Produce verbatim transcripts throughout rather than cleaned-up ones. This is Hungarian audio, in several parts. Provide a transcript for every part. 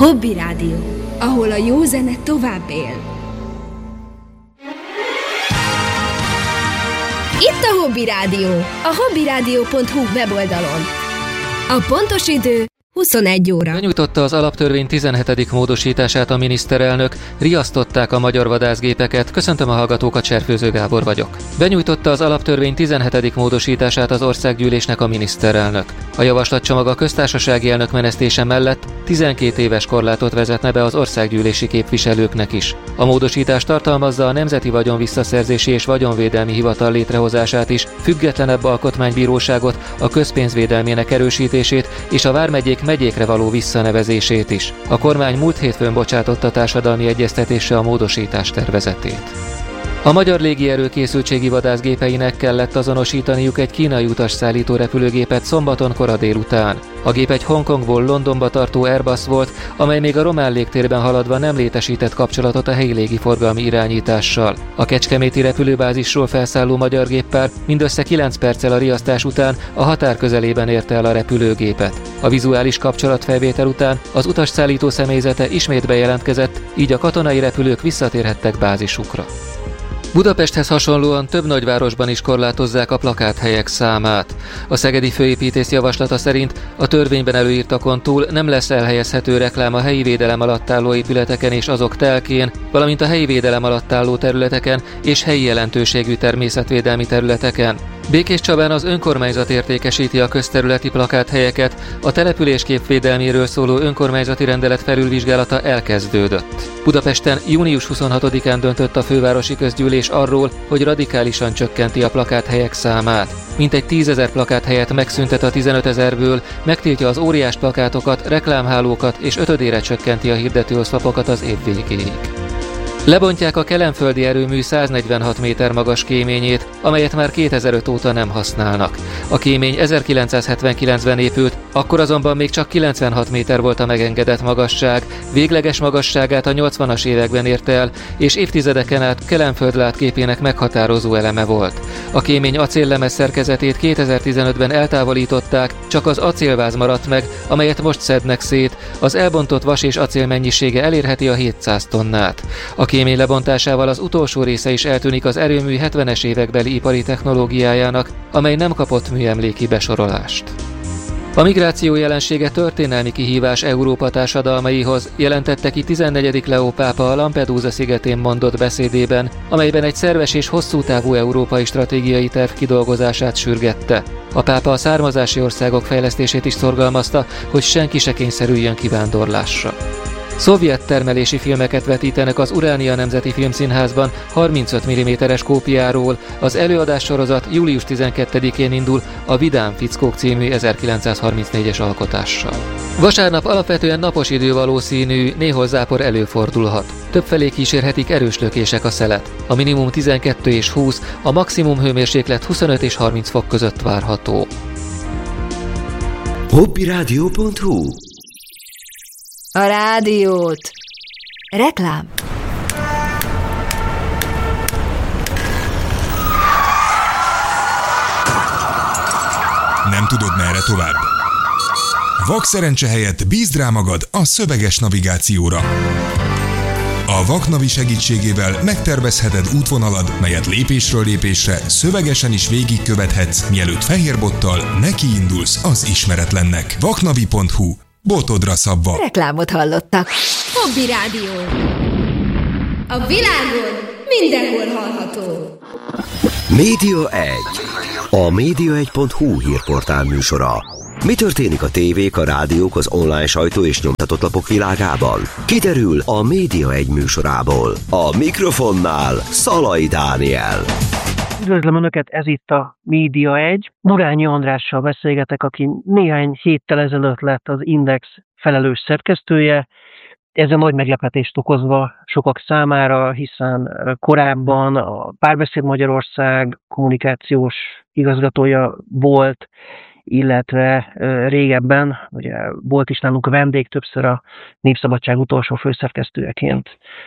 Hobby Rádió, ahol a jó zene tovább él. Itt a Hobby Rádió, a hobbyradio pont hu weboldalon. A pontos idő huszonegy óra. Benyújtotta az alaptörvény tizenhetedik módosítását a miniszterelnök, riasztották a magyar vadászgépeket. Köszöntöm a hallgatókat, Cserfőző Gábor vagyok. Benyújtotta az alaptörvény tizenhetedik módosítását az országgyűlésnek a miniszterelnök. A javaslatcsomag a köztársasági elnök menesztése mellett tizenkét éves korlátot vezetne be az országgyűlési képviselőknek is. A módosítás tartalmazza a Nemzeti Vagyon Visszaszerzési és Vagyonvédelmi Hivatal létrehozását is, függetlenebb alkotmánybíróságot, a közpénzvédelmének erősítését és a vármegyék megyékre való visszanevezését is. A kormány múlt hétfőn bocsátotta társadalmi egyeztetésre a módosítás tervezetét. A magyar légierő készültségi vadászgépeinek kellett azonosítaniuk egy kínai utasszállító repülőgépet szombaton kora délután. A gép egy Hongkongból Londonba tartó Airbus volt, amely még a román légtérben haladva nem létesített kapcsolatot a helyi légiforgalmi irányítással. A kecskeméti repülőbázisról felszálló magyar géppár mindössze kilenc perccel a riasztás után a határ közelében érte el a repülőgépet. A vizuális kapcsolatfelvétel után az utasszállító személyzete ismét bejelentkezett, így a katonai repülők visszatérhettek bázisukra. Budapesthez hasonlóan több nagyvárosban is korlátozzák a plakáthelyek számát. A szegedi főépítész javaslata szerint a törvényben előírtakon túl nem lesz elhelyezhető reklám a helyi védelem alatt álló épületeken és azok telkén, valamint a helyi védelem alatt álló területeken és helyi jelentőségű természetvédelmi területeken. Békéscsabán az önkormányzat értékesíti a közterületi plakáthelyeket, a településkép védelméről szóló önkormányzati rendelet felülvizsgálata elkezdődött. Budapesten június huszonhatodikán döntött a fővárosi közgyűlés arról, hogy radikálisan csökkenti a plakáthelyek számát. Mintegy tízezer plakáthelyet megszüntet a tizenötezerből, megtiltja az óriás plakátokat, reklámhálókat és ötödére csökkenti a hirdetőoszlopokat az év végéig. Lebontják a kelenföldi erőmű száznegyvenhat méter magas kéményét, amelyet már kétezer-öt óta nem használnak. A kémény ezerkilencszázhetvenkilencben épült, akkor azonban még csak kilencvenhat méter volt a megengedett magasság, végleges magasságát a nyolcvanas években érte el, és évtizedeken át Kelenföld látképének meghatározó eleme volt. A kémény acéllemez szerkezetét kétezer-tizenötben eltávolították, csak az acélváz maradt meg, amelyet most szednek szét, az elbontott vas és acél mennyisége elérheti a hétszáz tonnát. A kémény lebontásával az utolsó része is eltűnik az erőmű hetvenes évekbeli ipari technológiájának, amely nem kapott műemléki besorolást. A migráció jelensége történelmi kihívás Európa társadalmaihoz, jelentette ki tizennegyedik Leó pápa a Lampedusa szigetén mondott beszédében, amelyben egy szerves és hosszú távú európai stratégiai terv kidolgozását sürgette. A pápa a származási országok fejlesztését is szorgalmazta, hogy senki se kényszerüljön kivándorlásra. Szovjet termelési filmeket vetítenek az Uránia Nemzeti Filmszínházban harmincöt milliméteres kópiáról. Az előadás sorozat július tizenkettedikén indul a Vidám fickók című ezerkilencszázharmincnégyes alkotással. Vasárnap alapvetően napos idő valószínű, néhol zápor előfordulhat. Többfelé kísérhetik erős lökések a szelet. A minimum tizenkettő és húsz, a maximum hőmérséklet huszonöt és harminc fok között várható. hobbyradio pont hu A rádiót. Reklám. Nem tudod, merre tovább? Vakszerencse helyett bízd rá magad a szöveges navigációra. A Vaknavi segítségével megtervezheted útvonalad, melyet lépésről lépésre szövegesen is végigkövethetsz, mielőtt fehérbottal nekiindulsz az ismeretlennek. vaknavi pont hu. Botodra szabva. Reklámot hallottak. Hobby Rádió. A világon mindenhol hallható. Média egy. A média egy pont hu hírportál műsora. Mi történik a tévék, a rádiók, az online sajtó és nyomtatott lapok világában? Kiderül a Média egy műsorából. A mikrofonnál Szalai Dániel. Üdvözlöm Önöket, ez itt a Média egy. Norányi Andrással beszélgetek, aki néhány héttel ezelőtt lett az Index felelős szerkesztője. Ezzel nagy meglepetést okozva sokak számára, hiszen korábban a Párbeszéd Magyarország kommunikációs igazgatója volt, illetve régebben, ugye volt is nálunk a vendég, többször a Népszabadság utolsó főszerkesztőjeként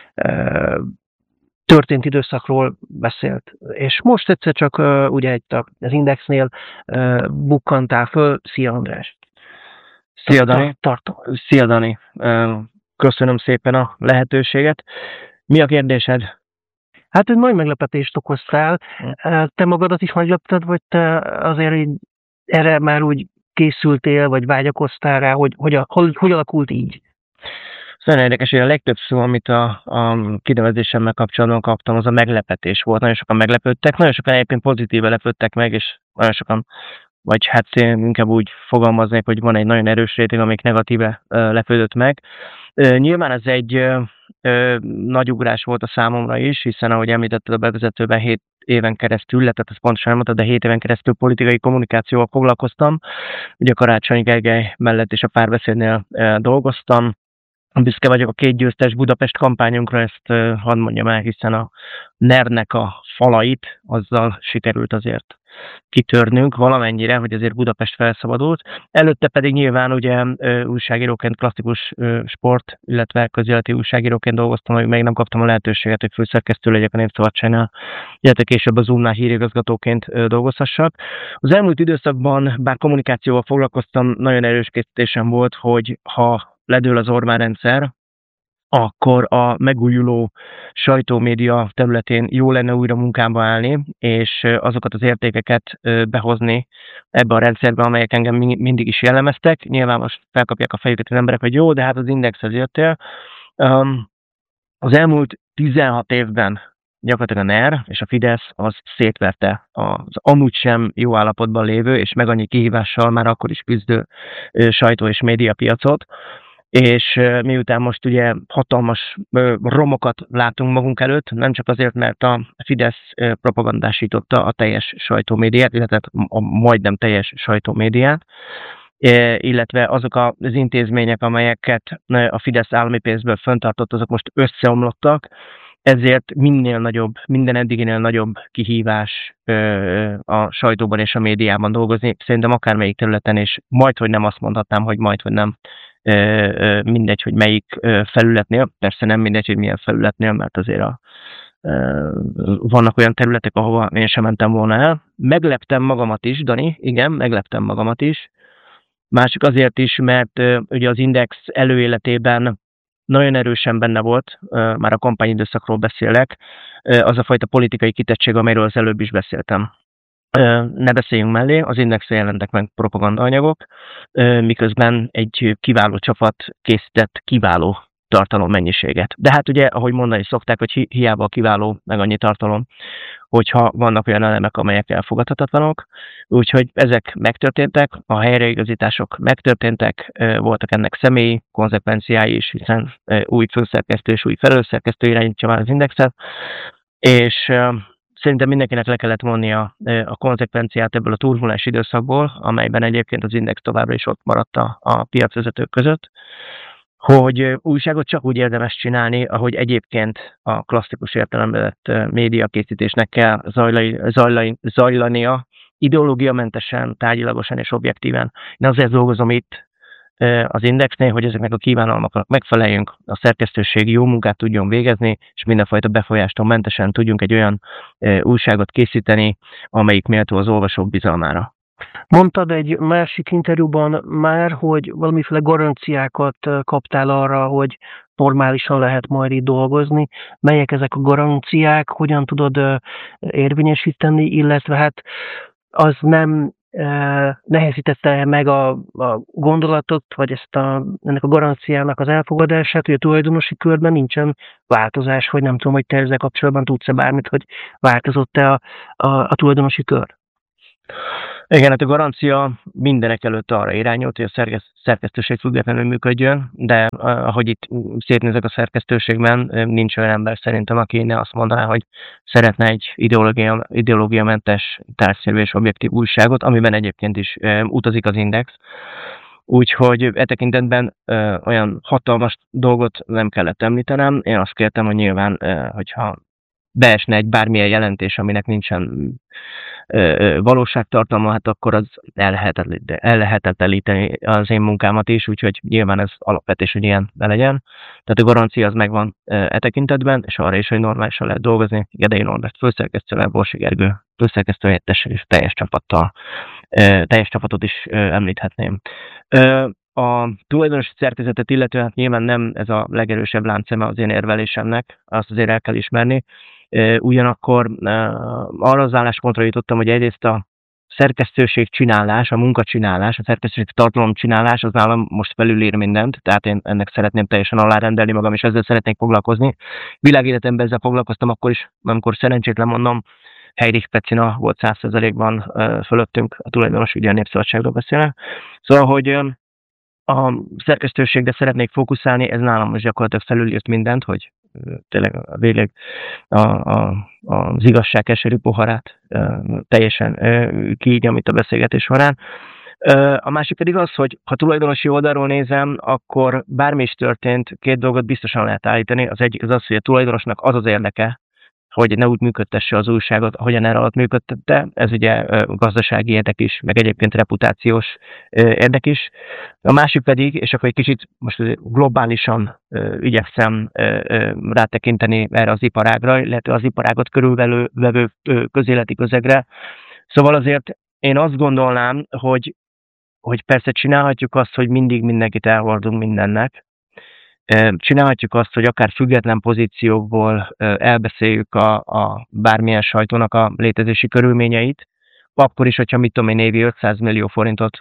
történt időszakról beszélt. És most egyszer csak uh, ugye itt az Indexnél uh, bukkantál föl. Szia András! Szia Dani! Tartom. Szia Dani! Uh, Köszönöm szépen a lehetőséget. Mi a kérdésed? Hát egy nagy meglepetést okoztál. Te magadat is meglepted, vagy te azért így erre már úgy készültél, vagy vágyakoztál rá, hogy hogy, hogy, hogy alakult így? Nagyon érdekes, hogy a legtöbb szó, amit a, a kinevezésemmel kapcsolatban kaptam, az a meglepetés volt. Nagyon sokan meglepődtek, nagyon sokan egyébként pozitíve lepődtek meg, és nagyon sokan, vagy hát inkább úgy fogalmaznék, hogy van egy nagyon erős réteg, amik negatíve uh, lepődött meg. Uh, nyilván ez egy uh, uh, nagy ugrás volt a számomra is, hiszen ahogy említetted a bevezetőben, hét éven keresztül, tehát ezt pontosan nem mondtad, de hét éven keresztül politikai kommunikációval foglalkoztam. Ugye Karácsony Gergely mellett és a Párbeszédnél uh, dolgoztam. Büszke vagyok a két győztes Budapest kampányunkra, ezt uh, hadd mondjam el, hiszen a nernek a falait azzal sikerült azért kitörnünk valamennyire, hogy azért Budapest felszabadult. Előtte pedig nyilván ugye uh, újságíróként, klasszikus uh, sport, illetve közéleti újságíróként dolgoztam, hogy még nem kaptam a lehetőséget, hogy főszerkesztő legyek a Népszabadságnál, illetve később a Zoomnál hírigazgatóként uh, dolgozhassak. Az elmúlt időszakban, bár kommunikációval foglalkoztam, nagyon erős készítésem volt, hogy ha ledől az Orbán rendszer, akkor a megújuló sajtómédia területén jó lenne újra munkába állni, és azokat az értékeket behozni ebbe a rendszerbe, amelyek engem mindig is jellemeztek. Nyilván most felkapják a fejüket az emberek, hogy jó, de hát az Indexhez jöttél. Az elmúlt tizenhat évben gyakorlatilag a NER és a Fidesz az szétverte az amúgy sem jó állapotban lévő, és meg annyi kihívással már akkor is küzdő sajtó- és médiapiacot. És miután most ugye hatalmas romokat látunk magunk előtt, nem csak azért, mert a Fidesz propagandásította a teljes sajtómédiát, illetve a majdnem teljes sajtómédiát, illetve azok az intézmények, amelyeket a Fidesz állami pénzből fenntartott, azok most összeomlottak, ezért minél nagyobb, minden eddiginél nagyobb kihívás a sajtóban és a médiában dolgozni, szerintem akármelyik területen, és majdhogy nem azt mondhatnám, hogy majdhogy nem mindegy, hogy melyik felületnél, persze nem mindegy, hogy milyen felületnél, mert azért a, vannak olyan területek, ahova én sem mentem volna el. Megleptem magamat is, Dani, igen, megleptem magamat is. Másik azért is, mert ugye az Index előéletében nagyon erősen benne volt, már a kampányidőszakról beszélek, az a fajta politikai kitettség, amelyről az előbb is beszéltem. Ne beszéljünk mellé, az Indexen jelentek meg propagandaanyagok, miközben egy kiváló csapat készített kiváló tartalommennyiséget. De hát ugye, ahogy mondani szokták, hogy hi- hiába a kiváló, meg annyi tartalom, hogyha vannak olyan elemek, amelyek elfogadhatatlanok. Úgyhogy ezek megtörténtek, a helyreigazítások megtörténtek, voltak ennek személyi konzekvenciái is, hiszen új főszerkesztő és új felelősszerkesztő irányítja már az Indexet, és szerintem mindenkinek le kellett vonni a, a konzekvenciát ebből a turbulens időszakból, amelyben egyébként az Index továbbra is ott maradt a, a piacvezetők között, hogy újságot csak úgy érdemes csinálni, ahogy egyébként a klasszikus értelemben vett médiakészítésnek kell zajlani, zajlani, zajlania, ideológiamentesen, tárgyilagosan és objektíven. Én azért dolgozom itt az Indexnél, hogy ezeknek a kívánalmaknak megfeleljünk, a szerkesztőség jó munkát tudjon végezni, és mindenfajta befolyástól mentesen tudjunk egy olyan újságot készíteni, amelyik méltó az olvasók bizalmára. Mondtad egy másik interjúban már, hogy valamiféle garanciákat kaptál arra, hogy normálisan lehet majd itt dolgozni. Melyek ezek a garanciák, hogyan tudod érvényesíteni, illetve hát az nem nehezítette meg a, a gondolatot, vagy ezt a, ennek a garanciának az elfogadását, hogy a tulajdonosi körben nincsen változás, hogy nem tudom, hogy te ezzel kapcsolatban tudsz-e bármit, hogy változott-e a, a, a tulajdonosi kör? Igen, hát a garancia mindenek előtt arra irányolt, hogy a szerkesztőség függetlenül működjön, de ahogy itt szétnézek a szerkesztőségben, nincs olyan ember szerintem, aki ne azt mondaná, hogy szeretne egy ideológia, ideológiamentes, tárgyszerű és objektív újságot, amiben egyébként is utazik az Index. Úgyhogy e tekintetben ö, olyan hatalmas dolgot nem kellett említenem. Én azt kértem, hogy nyilván, ö, hogyha beesne egy bármilyen jelentés, aminek nincsen ö, valóságtartalma, hát akkor az ellehetetleníteni az én munkámat is, úgyhogy nyilván ez alapvetés, hogy ilyen ne legyen. Tehát a garancia az megvan ö, e tekintetben, és arra is, hogy normálisan lehet dolgozni. Gedei Norbert főszerkesztővel, Borsi Gergő főszerkesztő helyettessel és teljes csapattal, ö, teljes csapatot is ö, említhetném. Ö, A tulajdonosi szerkezetet illetően hát nyilván nem ez a legerősebb láncszeme az én érvelésemnek, azt azért el kell ismerni. Ugyanakkor arra az álláspontra jutottam, hogy egyrészt a szerkesztőség csinálás, a munkacsinálás, a szerkesztőség tartalom csinálás, az nálam most felülír mindent, tehát én ennek szeretném teljesen alárendelni magam, és ezzel szeretnék foglalkozni. Világéletemben ezzel foglalkoztam akkor is, amikor szerencsétlen mondom, Heirich Pecina volt száz százalékban fölöttünk, a tulajdonos, ugye a Népszabadságról beszélnek. Szóval, hogy a szerkesztőségre szeretnék fókuszálni, ez nálam most gyakorlatilag felülírt mindent, hogy tényleg végleg a, a, az igazság keserű poharát teljesen kiígyam itt a beszélgetés során. A másik pedig az, hogy ha tulajdonosi oldalról nézem, akkor bármi is történt, két dolgot biztosan lehet állítani. Az egyik az az, hogy a tulajdonosnak az az érdeke, hogy ne úgy működtesse az újságot, ahogyan erre alatt működtette. Ez ugye gazdasági érdek is, meg egyébként reputációs érdek is. A másik pedig, és akkor egy kicsit most globálisan igyekszem rátekinteni erre az iparágra, illetve az iparágot körülvevő közéleti közegre. Szóval azért én azt gondolnám, hogy, hogy persze csinálhatjuk azt, hogy mindig mindenkit elhordunk mindennek, csinálhatjuk azt, hogy akár független pozíciókból elbeszéljük a, a bármilyen sajtónak a létezési körülményeit, akkor is, hogyha mit tudom én, évi ötszáz millió forintot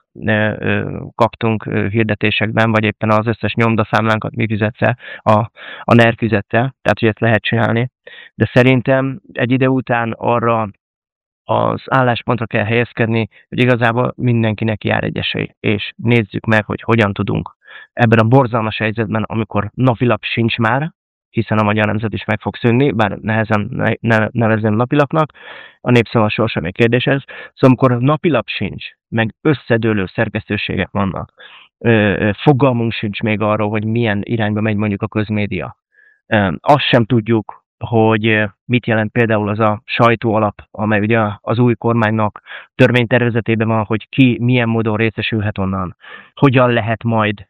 kaptunk hirdetésekben, vagy éppen az összes nyomdaszámlánkat mi fizette, a, a NER fizette, tehát hogy ezt lehet csinálni. De szerintem egy ide után arra az álláspontra kell helyezkedni, hogy igazából mindenkinek jár egy esély, és nézzük meg, hogy hogyan tudunk ebben a borzalmas helyzetben, amikor napilap sincs már, hiszen a Magyar Nemzet is meg fog szűnni, bár nehezen ne, nevezném napilapnak, a Népszava sorsa még kérdés ez. Szóval amikor napilap sincs, meg összedőlő szerkesztőségek vannak, fogalmunk sincs még arról, hogy milyen irányba megy mondjuk a közmédia. Azt sem tudjuk, hogy mit jelent például az a sajtóalap, amely ugye az új kormánynak törvénytervezetében van, hogy ki milyen módon részesülhet onnan, hogyan lehet majd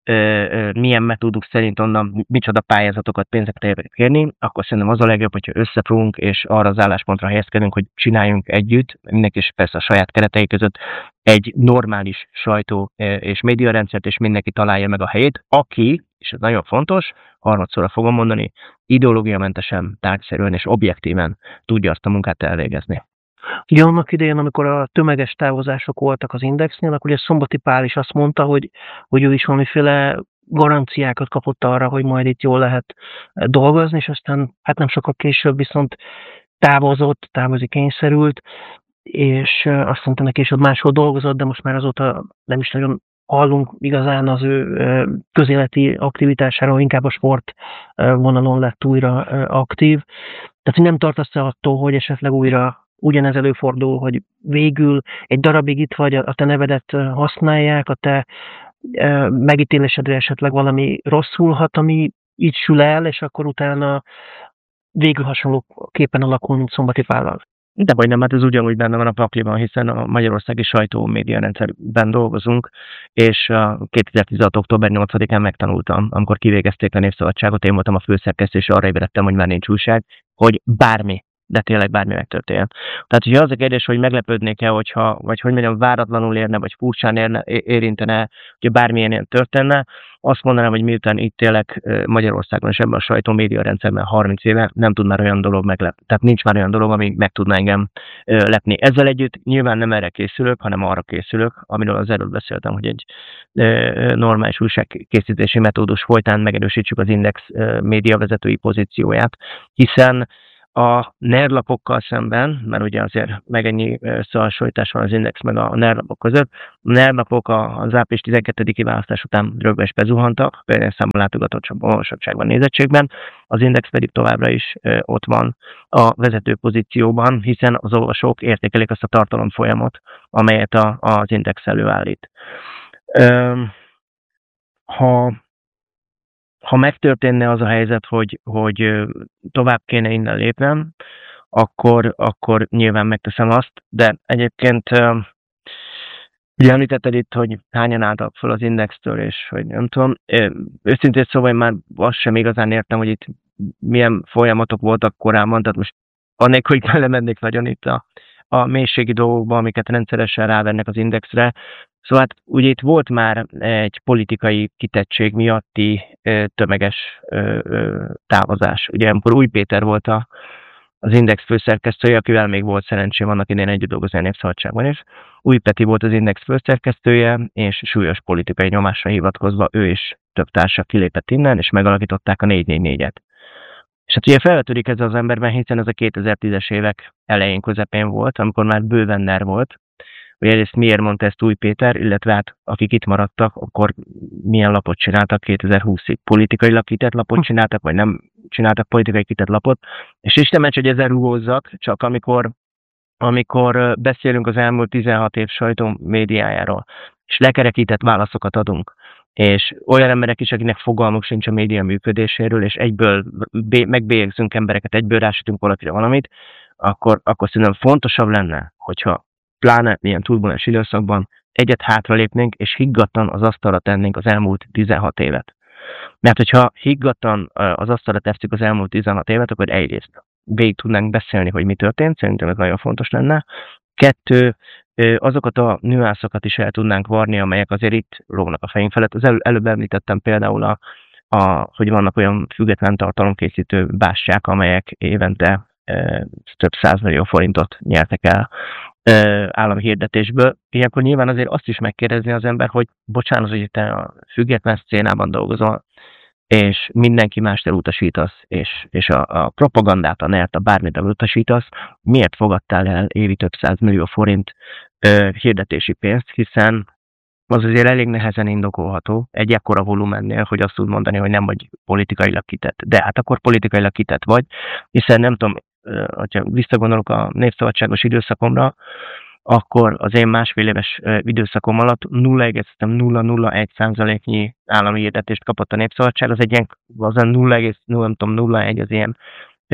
milyen metóduk szerint onnan micsoda pályázatokat, pénzeket kérni, akkor szerintem az a legjobb, hogyha összefogunk, és arra az álláspontra helyezkedünk, hogy csináljunk együtt, mindenki is persze a saját keretei között, egy normális sajtó és médiarendszert, és mindenki találja meg a helyét, aki, és ez nagyon fontos, harmadszorra fogom mondani, ideológiamentesen, tárgyszerűen és objektíven tudja azt a munkát elvégezni. Ugye annak idején, amikor a tömeges távozások voltak az Indexnél, akkor ugye Szombati Pál is azt mondta, hogy, hogy ő is valamiféle garanciákat kapott arra, hogy majd itt jól lehet dolgozni, és aztán hát nem sokkal később viszont távozott, távozni kényszerült, és azt mondta neki, és ott máshol dolgozott, de most már azóta nem is nagyon hallunk igazán az ő közéleti aktivitásáról, inkább a sport vonalon lett újra aktív. Tehát, hogy nem tartasz attól, hogy esetleg újra ugyanez előfordul, hogy végül egy darabig itt vagy, a te nevedet használják, a te megítélésedre esetleg valami rosszulhat, ami így sül el, és akkor utána végül hasonló képen alakul, mint Szombati Pállal. De vagy nem, hát ez ugyanúgy benne van a pakliban, hiszen a magyarországi sajtó média rendszerben dolgozunk, és kétezer-tizenhat. október nyolcadikán megtanultam, amikor kivégezték a Népszabadságot, én voltam a főszerkesztő, és arra ébredtem, hogy már nincs újság, hogy bármi, de tényleg bármi megtörténjen. Tehát, hogyha az a kérdés, hogy meglepődnék-e, hogyha, vagy hogy mondjam, váratlanul érne, vagy furcsán érne, érintene, hogy bármilyen ilyen történne, azt mondanám, hogy miután itt élek Magyarországon és ebben a sajtó média rendszerben harminc éve, nem tud már olyan dolog meglepni. Tehát nincs már olyan dolog, ami meg tudná engem lepni. Ezzel együtt nyilván nem erre készülök, hanem arra készülök, amiről az előbb beszéltem, hogy egy normális újságkészítési metódus folytán megerősítsük az Index média vezetői pozícióját, hiszen a NER lapokkal szemben, mert ugye azért meg ennyi összehasonlítás van az Index meg a NER lapok között, a NER lapok az április tizenkettediki választás után rögbe is bezuhantak, például számban látogatottságban, olvasottságban, nézettségben, az Index pedig továbbra is ott van a vezető pozícióban, hiszen az olvasók értékelik azt a tartalomfolyamot, amelyet a, az Index előállít. Ha Ha megtörténne az a helyzet, hogy, hogy tovább kéne innen lépnem, akkor, akkor nyilván megteszem azt, de egyébként ugye említetted itt, hogy hányan álltak fel az Indextől, és hogy nem tudom. Őszintén szóval én már azt sem igazán értem, hogy itt milyen folyamatok voltak korábban, tehát most annélkül, hogy belemennék nagyon itt a, a mélységi dolgokba, amiket rendszeresen rávennek az Indexre, Szóval hát ugye itt volt már egy politikai kitettség miatti ö, tömeges ö, ö, távozás. Ugye amikor Új Péter volt a, az Index főszerkesztője, akivel még volt szerencsém annak idején együtt dolgozni a Népszabadságban is. Új Peti volt az Index főszerkesztője, és súlyos politikai nyomásra hivatkozva ő és több társa kilépett innen, és megalakították a négy négy négyet. És hát ugye felvetődik ez az emberben, hiszen ez a kétezer-tízes évek elején, közepén volt, amikor már bőven NER volt. Ugye egyrészt miért mondta ezt Új Péter, illetve hát akik itt maradtak, akkor milyen lapot csináltak kétezer-húszig. Politikailag kitett lapot csináltak, vagy nem csináltak politikai kitett lapot. És Isten ments, hogy ezzel rugózzak, csak amikor, amikor beszélünk az elmúlt tizenhat év sajtó médiájáról, és lekerekített válaszokat adunk, és olyan emberek is, akinek fogalmuk sincs a média működéséről, és egyből bé- megbélyegzünk embereket, egyből rásütünk valakire valamit, akkor, akkor szerintem fontosabb lenne, hogyha pláne ilyen turbulens időszakban egyet hátralépnénk, és higgadtan az asztalra tennénk az elmúlt tizenhat évet. Mert hogyha higgadtan az asztalra tesszük az elmúlt tizenhat évet, akkor egyrészt végig tudnánk beszélni, hogy mi történt, szerintem ez nagyon fontos lenne. Kettő, azokat a nüanszokat is el tudnánk varni, amelyek azért itt lógnak a fejünk felett. Az elő, előbb említettem például, a, a, hogy vannak olyan független tartalomkészítő bástyák, amelyek évente e, több százmillió forintot nyertek el e, állami hirdetésből. Ilyenkor nyilván azért azt is megkérdezni az ember, hogy bocsánat, hogy te a független szcénában dolgozol, és mindenki mást elutasítasz, és, és a, a propagandát, a nert, a bármit elutasítasz, miért fogadtál el évi több százmillió forint ö, hirdetési pénzt, hiszen az azért elég nehezen indokolható egy ekkora volumennél, hogy azt tud mondani, hogy nem vagy politikailag kitett. De hát akkor politikailag kitett vagy, hiszen nem tudom, hogyha visszagondolok a népszabadságos időszakomra, akkor az én másfél éves időszakom alatt nulla egész nulla nulla egy százaléknyi állami hirdetést kapott a Népszabadság, az egy ilyen, az nulla egész nulla egy az ilyen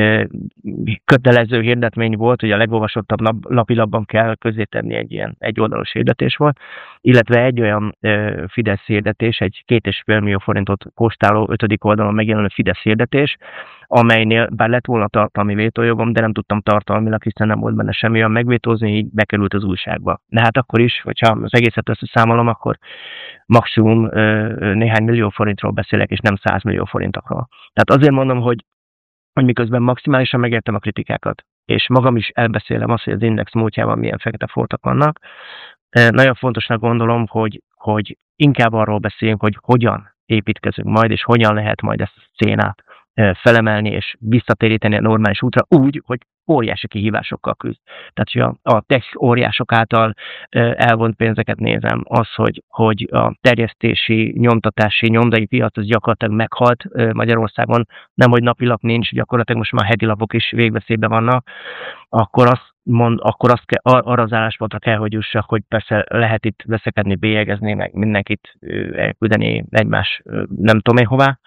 kötelező hirdetmény volt, hogy a legolvasottabb nap, lapilapban kell közzétenni egy ilyen egyoldalos hirdetés volt, illetve egy olyan ö, Fidesz hirdetés, egy két és fél millió forintot kóstáló ötödik oldalon megjelenő Fidesz hirdetés, amelynél bár lett volna tartalmi vétójogom, de nem tudtam tartalmilag, hiszen nem volt benne semmi olyan megvétózni, így bekerült az újságba. De hát akkor is, hogyha az egészet összeszámolom, akkor maximum ö, néhány millió forintról beszélek, és nem száz millió forintokról. Tehát azért mondom, hogy hogy miközben maximálisan megértem a kritikákat, és magam is elbeszélem azt, hogy az Index múltjában milyen fekete foltok vannak. Nagyon fontosnak gondolom, hogy, hogy inkább arról beszéljünk, hogy hogyan építkezünk majd, és hogyan lehet majd ezt a szcénát felemelni, és visszatéríteni a normális útra úgy, hogy óriási kihívásokkal küzd. Tehát, hogy a, a tech óriások által elvont pénzeket nézem, az, hogy, hogy a terjesztési, nyomtatási, nyomdai piac az gyakorlatilag meghalt Magyarországon, nem, hogy napilap nincs, gyakorlatilag most már heti lapok is végveszélyben vannak, akkor azt mond, akkor azt kell, arra az álláspontra kell, hogy jussak, hogy persze lehet itt veszekedni, bélyegezni, meg mindenkit elküldeni egymás nem tudom én hová,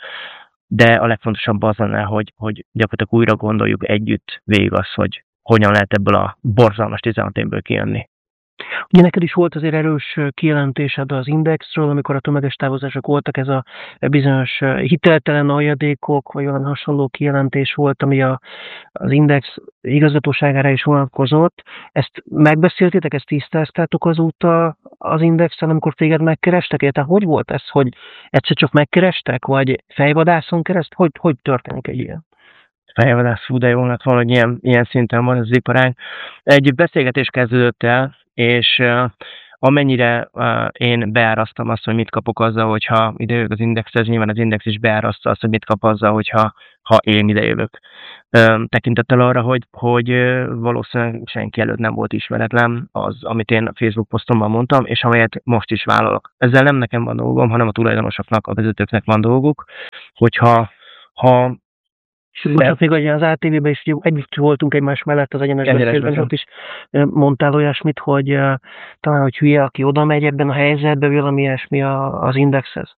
de a legfontosabb az lenne, hogy, hogy gyakorlatilag újra gondoljuk együtt végig azt, hogy hogyan lehet ebből a borzalmas tizenhat évből kijönni. Ugye neked is volt azért erős kijelentésed az Indexről, amikor a tömeges távozások voltak, ez a bizonyos hiteltelen aljadékok, vagy olyan hasonló kijelentés volt, ami a, az Index igazgatóságára is vonatkozott. Ezt megbeszéltétek, ezt tisztáztátok azóta az Indexen, amikor téged megkerestek? Tehát hogy volt ez, hogy egyszer csak megkerestek, vagy fejvadászon kereszt? Hogy, hogy történik egy ilyen? Fejvadász, fú, de jó lett volna, hogy ilyen, ilyen szinten van ez az iparág. Egy beszélgetés kezdődött el, és uh, amennyire uh, én beárasztam azt, hogy mit kapok azzal, hogyha idejövök az Indexhez, nyilván az Index is beáraszta azt, hogy mit kap azzal, hogyha ha én idejövök. Uh, tekintettel arra, hogy, hogy uh, valószínűleg senki előtt nem volt ismeretlen az, amit én a Facebook posztomban mondtam, és amelyet most is vállalok. Ezzel nem nekem van dolgom, hanem a tulajdonosoknak, a vezetőknek van dolguk, hogyha ha És bocsánat, még az á té vében is együtt voltunk egymás mellett az egyenes beszélben, ott is mondtál olyasmit, hogy uh, talán, hogy hülye, aki oda megy ebben a helyzetben, valami ilyesmi az Indexhez.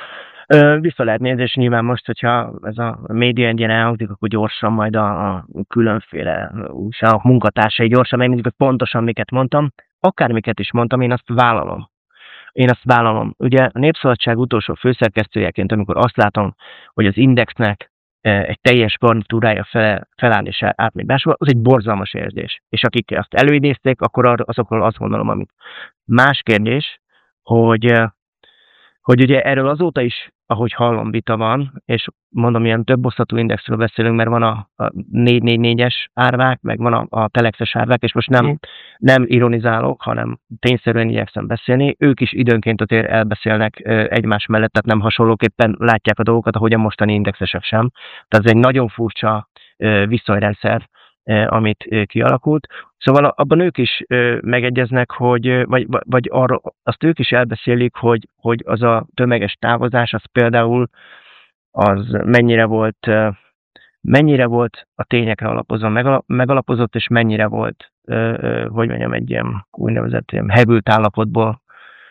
Vissza lehet nézni, és nyilván most, hogyha ez a média engine elhangzik, akkor gyorsan majd a, a különféle újságok munkatársai gyorsan megnézik, hogy pontosan miket mondtam. Akármiket is mondtam, én azt vállalom. Én azt vállalom. Ugye a Népszabadság utolsó főszerkesztőjeként, amikor azt látom, hogy az Indexnek egy teljes garnitúrája fel, feláll és átmegy máshol, az egy borzalmas érzés. És akik azt előidézték, akkor azokról azt gondolom, amit. Más kérdés, hogy, hogy ugye erről azóta is, ahogy hallom, vita van, és mondom, ilyen több osztatú indexről beszélünk, mert van a, a négy négy négyes árvák, meg van a, a telexes árvák, és most nem, nem ironizálok, hanem tényszerűen igyekszem beszélni. Ők is időnként azért elbeszélnek egymás mellett, tehát nem hasonlóképpen látják a dolgokat, ahogy a mostani indexesek sem. Tehát ez egy nagyon furcsa viszonyrendszer, amit kialakult. Szóval abban ők is megegyeznek, hogy, vagy, vagy arra, azt ők is elbeszélik, hogy, hogy az a tömeges távozás, az például az mennyire volt, mennyire volt a tényekre alapozva, megalapozott, és mennyire volt, hogy mondjam, egy ilyen úgynevezett ilyen hevült állapotból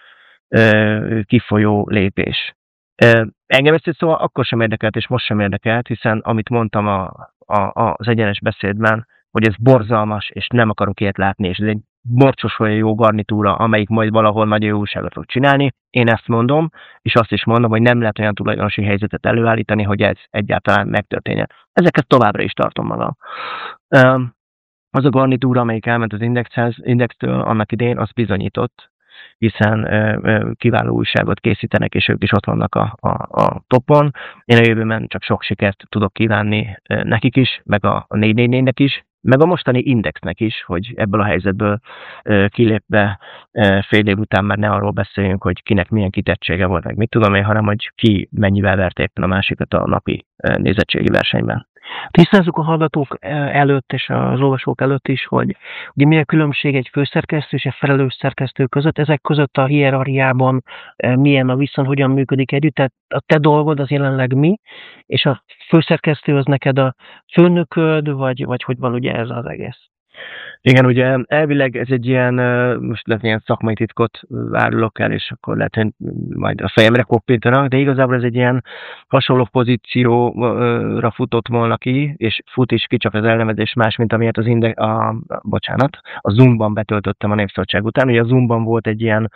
kifolyó lépés. Engem ezt szóval akkor sem érdekelt, és most sem érdekelt, hiszen amit mondtam a, a, az egyenes beszédben, hogy ez borzalmas, és nem akarok ilyet látni, és ez egy morcsos olyan jó garnitúra, amelyik majd valahol nagy jó újságot fog csinálni. Én ezt mondom, és azt is mondom, hogy nem lehet olyan tulajdonosi helyzetet előállítani, hogy ez egyáltalán megtörténjen. Ezeket továbbra is tartom magam. Az a garnitúra, amelyik elment az indexhez, indextől annak idején, az bizonyított, hiszen ö, kiváló újságot készítenek, és ők is ott vannak a, a, a topon. Én a jövőben csak sok sikert tudok kívánni nekik is, meg a, a négy négy négynek is, meg a mostani indexnek is, hogy ebből a helyzetből ö, kilépve ö, fél év után már ne arról beszéljünk, hogy kinek milyen kitettsége volt, meg mit tudom én, hanem hogy ki mennyivel vert éppen a másikat a napi ö, nézettségi versenyben. Tisztázzuk a hallgatók előtt és az olvasók előtt is, hogy ugye mi a különbség egy főszerkesztő és egy felelős szerkesztő között, ezek között a hierarchiában milyen a viszony, hogyan működik együtt, tehát a te dolgod az jelenleg mi, és a főszerkesztő az neked a főnököd, vagy, vagy hogy van ugye ez az egész? Igen, ugye elvileg ez egy ilyen, most lehet ilyen szakmai titkot árulok el, és akkor lehet, hogy majd a fejemre koppintanak, de igazából ez egy ilyen hasonló pozícióra futott volna ki, és fut is ki, csak az elnevezés más, mint amilyet az inde, a, a, bocsánat, a Zoomban betöltöttem a Népszabadság után. Ugye a Zoomban volt egy ilyen,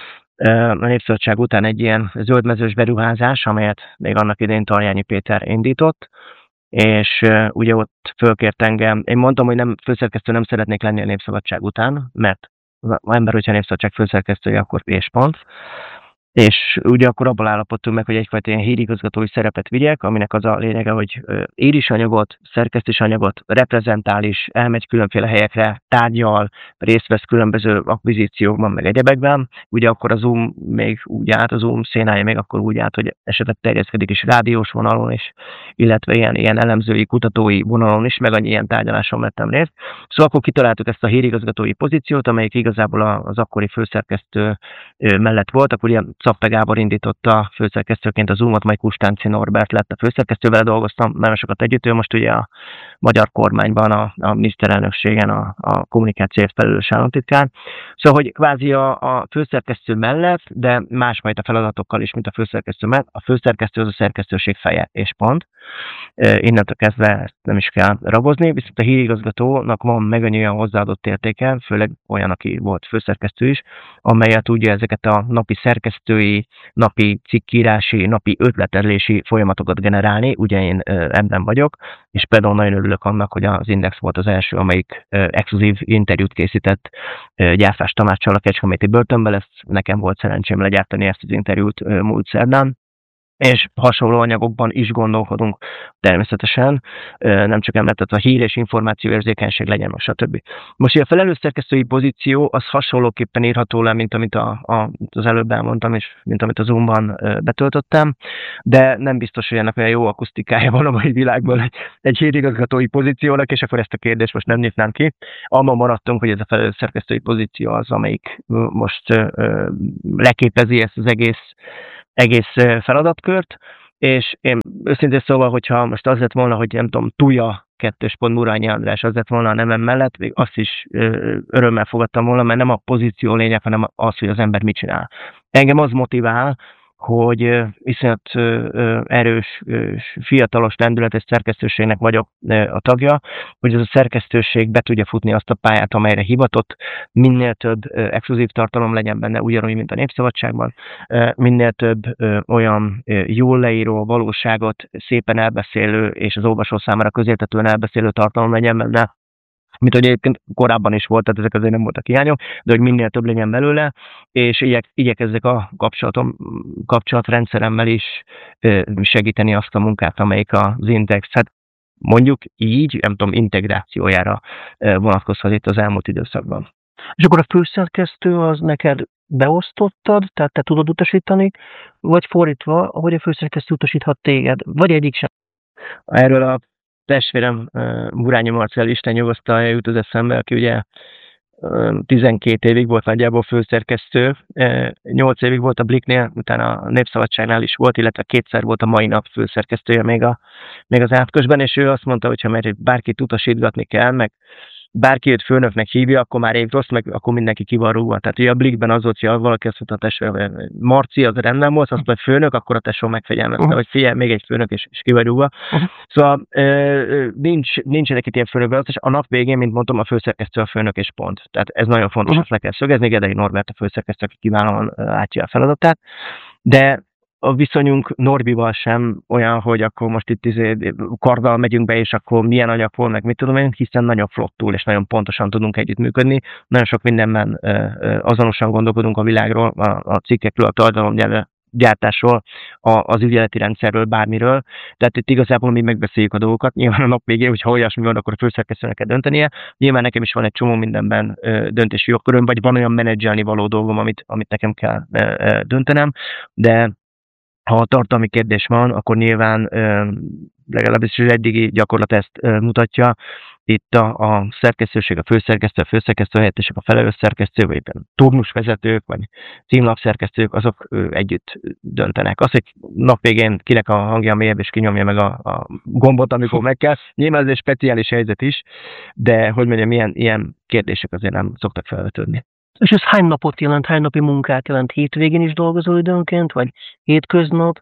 a Népszabadság után egy ilyen zöldmezős beruházás, amelyet még annak idején Tarjányi Péter indított, és uh, ugye ott fölkért engem, én mondtam, hogy nem főszerkesztő nem szeretnék lenni a Népszabadság után, mert az ember, hogyha a Népszabadság főszerkesztője, akkor és pont. És ugye akkor abból állapodtunk meg, hogy egyfajta ilyen hírigazgatói szerepet vigyek, aminek az a lényege, hogy ír is anyagot, szerkeszt is anyagot, reprezentál is, elmegy különféle helyekre, tárgyal, részt vesz különböző akvizíciókban, meg egyebekben. Ugye akkor a Zoom még úgy állt, a Zoom szénája még akkor úgy állt, hogy esetleg terjeszkedik is rádiós vonalon is, illetve ilyen, ilyen elemzői, kutatói vonalon is, meg annyi ilyen tárgyaláson vettem részt. Szóval akkor kitaláltuk ezt a hírigazgatói pozíciót, amelyik igazából az akkori főszerkesztő mellett volt, akkor ugye Szappe Gábor indította főszerkesztőként a Zoomot, majd Kustánci Norbert lett a főszerkesztő, vele dolgoztam nagyon sokat együtt, ő most ugye a magyar kormányban, a, a miniszterelnökségen a, a kommunikációért felelős államtitkár. Szóval, hogy kvázi a, a főszerkesztő mellett, de másfajta feladatokkal is, mint a főszerkesztő mellett, a főszerkesztő az a szerkesztőség feje, és pont. E, innentől kezdve ezt nem is kell ragozni, viszont a hírigazgatónak van meg olyan hozzáadott értéke, főleg olyan, aki volt főszerkesztő is, amelyet ugye ezeket a napi szerkesztői, napi cikkírási, napi ötletelési folyamatokat generálni, ugye én ebben vagyok, és például nagyon örülök annak, hogy az Index volt az első, amelyik exkluzív interjút készített Gyárfás Tamáccsal a Kecskeméti börtönben, ezt nekem volt szerencsém legyártani ezt az interjút múlt szerdán, és hasonló anyagokban is gondolkodunk természetesen, nem csak említett a hír és információérzékenység legyen, most stb. Most a felelős szerkesztői pozíció az hasonlóképpen írható le, mint amit a, a, az előbb elmondtam, és mint amit a Zoomban betöltöttem, de nem biztos, hogy ennek olyan jó akusztikája van a mai világban egy, egy hírigazgatói pozíciónak, és akkor ezt a kérdést most nem nyitnám ki. Abban maradtunk, hogy ez a felelős szerkesztői pozíció az, amelyik most ö, leképezi ezt az egész egész feladatkört, és én őszintén szóval, hogyha most az lett volna, hogy nem tudom, Tuja kettős pont Murányi András az lett volna a nevem mellett, még azt is örömmel fogadtam volna, mert nem a pozíció lényeg, hanem az, hogy az ember mit csinál. Engem az motivál, hogy iszonyat erős, fiatalos, lendületes szerkesztőségnek vagyok a tagja, hogy ez a szerkesztőség be tudja futni azt a pályát, amelyre hivatott, minél több exkluzív tartalom legyen benne, ugyanúgy, mint a Népszabadságban, minél több olyan jól leíró, valóságot szépen elbeszélő, és az olvasó számára közérthetően elbeszélő tartalom legyen benne, mint hogy egyébként korábban is volt, tehát ezek azért nem voltak hiányok, de hogy minél több legyen belőle, és igyek, igyekezzek a kapcsolatom, kapcsolatrendszeremmel is segíteni azt a munkát, amelyik az Index, hát mondjuk így, nem tudom, integrációjára vonatkozhat itt az elmúlt időszakban. És akkor a főszerkesztő az neked beosztottad, tehát te tudod utasítani, vagy fordítva, hogy a főszerkesztő utasíthat téged, vagy egyik sem? Erről a testvérem Murányi Marcell, Isten nyugosztalja, jut az eszembe, aki ugye tizenkét évig volt nagyjából főszerkesztő, nyolc évig volt a Bliknél, utána a Népszabadságnál is volt, illetve kétszer volt a Mai Nap főszerkesztője még, a, még az átközben, és ő azt mondta, hogy ha mert bárkit utasítgatni kell, meg bárki őt főnöknek hívja, akkor már egy rossz, meg akkor mindenki ki van rúgva. Tehát ugye a Blikben az volt, hogy valaki azt mondta, a tesó, Marci, az rendben volt, azt mondta, főnök, akkor a tesó megfegyelmezte, uh-huh. hogy figyelj, még egy főnök, és, és ki van rúgva. Uh-huh. Szóval ö, nincs, nincsenek itt ilyen főnök, és a nap végén, mint mondtam, a főszerkesztő a főnök és pont. Tehát ez nagyon fontos, uh-huh. ezt le kell szögezni. Gedei Norbert a főszerkesztő, aki kiválóan látja a feladatát, de a viszonyunk Norbival sem olyan, hogy akkor most itt izé karddal megyünk be, és akkor milyen anyag volt, meg mit tudom én, hiszen nagyon flottul, és nagyon pontosan tudunk együttműködni. Nagyon sok mindenben azonosan gondolkodunk a világról, a cikkekről, a tartalomgyártásról, az ügyeleti rendszerről, bármiről. Tehát itt igazából mi megbeszéljük a dolgokat. Nyilván a nap végén, hogyha olyasmi van, akkor a főszerkesztőnek kell döntenie. Nyilván nekem is van egy csomó mindenben döntési jogköröm, vagy van olyan menedzselni való dolgom, amit, amit nekem kell döntenem, de ha a tartalmi kérdés van, akkor nyilván legalábbis az eddigi gyakorlat ezt mutatja. Itt a, a szerkesztőség, a főszerkesztő, a főszerkesztő helyettesek, a felelős szerkesztő, vagy éppen turnusvezetők, vagy címlapszerkesztők, azok együtt döntenek. Az, hogy nap végén kinek a hangja mélyebb, és kinyomja meg a, a gombot, amikor meg kell. Nyilván ez egy speciális helyzet is, de hogy mondjam, ilyen, ilyen kérdések azért nem szoktak felvetődni. És ez hány napot jelent, hány napi munkát jelent? Hétvégén is dolgozol időnként, vagy hétköznap?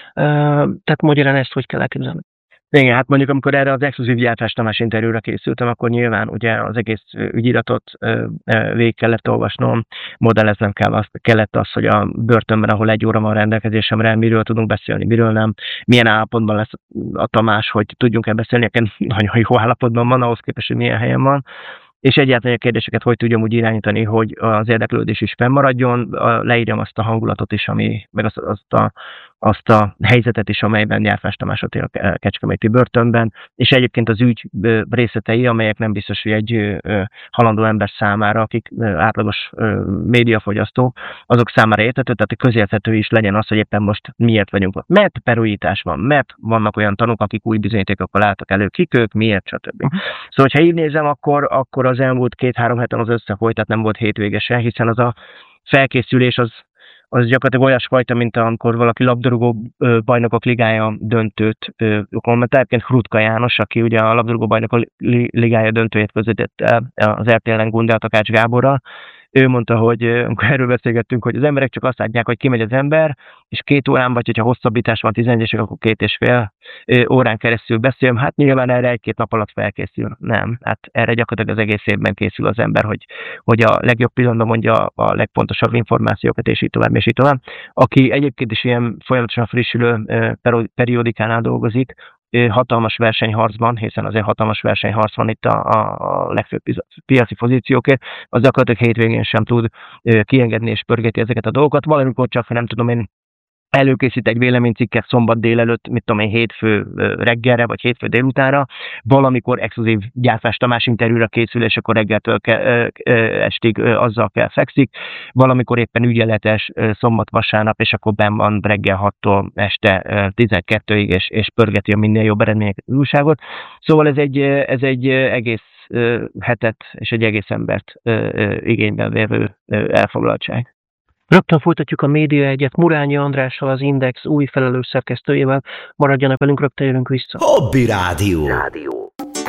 Tehát magyarán ezt hogy kell elképzelni? Igen, hát mondjuk amikor erre az exkluzív Gyártás Tamás interjúra készültem, akkor nyilván ugye az egész ügyiratot végig kellett olvasnom, modelleznem kell azt, kellett az, hogy a börtönben, ahol egy óra van rendelkezésemre, miről tudunk beszélni, miről nem, milyen állapotban lesz a Tamás, hogy tudjunk-e beszélni, nekem nagyon jó állapotban van, ahhoz képest, hogy milyen helyen van. És egyáltalán a kérdéseket hogy tudjam úgy irányítani, hogy az érdeklődés is fennmaradjon, leírjam azt a hangulatot is, ami, meg azt, azt, a, azt a helyzetet is, amelyben Gyárfás Tamás ott él a kecskeméti börtönben, és egyébként az ügy részletei, amelyek nem biztos, hogy egy halandó ember számára, akik átlagos médiafogyasztók, azok számára érthető, tehát közérthető is legyen az, hogy éppen most miért vagyunk ott. Mert perújítás van, mert vannak olyan tanúk, akik új bizonyítékokkal álltak elő, kik ők, miért, stb. Szóval, ha így nézem, akkor, akkor az elmúlt két-három héten az összefolyt, tehát nem volt hétvégese, hiszen az a felkészülés az, az gyakorlatilag olyasfajta, mint amikor valaki labdarúgó bajnokok ligája döntőt kommentál. Egyébként Hrutka János, aki ugye a labdarúgó bajnokok ligája döntőjét közvetítette az er té el-en Gundel Takács Gáborral. Ő mondta, hogy amikor erről beszélgettünk, hogy az emberek csak azt látják, hogy kimegy az ember, és két órán, vagy hogyha hosszabbítás van tizenegyesek, akkor két és fél órán keresztül beszél. Hát nyilván erre egy-két nap alatt felkészül. Nem. Hát erre gyakorlatilag az egész évben készül az ember, hogy, hogy a legjobb pillanatban mondja a legpontosabb információkat, és így tovább, és így tovább. Aki egyébként is ilyen folyamatosan frissülő periódikánál dolgozik, hatalmas versenyharcban, hiszen azért hatalmas versenyharc van itt a, a legfőbb piaci pozíciókért, az gyakorlatilag hétvégén sem tud kiengedni és pörgeti ezeket a dolgokat. Valamikor csak, nem tudom én, előkészít egy véleménycikket szombat délelőtt, mit tudom én, hétfő reggelre, vagy hétfő délutánra, valamikor exkluzív Gyárfás Tamás interjúra készül, és akkor reggeltől ke, estig azzal kell fekszik, valamikor éppen ügyeletes szombat-vasárnap, és akkor benn van reggel hattól este tizenkettőig, és, és pörgeti a minél jobb eredményeket az újságot. Szóval ez egy, ez egy egész hetet és egy egész embert igényben vevő elfoglaltság. Rögtön folytatjuk a Média Egyet Murányi Andrással, az Index új felelős szerkesztőjével. Maradjanak velünk, rögtön jövünk vissza. Hobby Rádió. Rádió.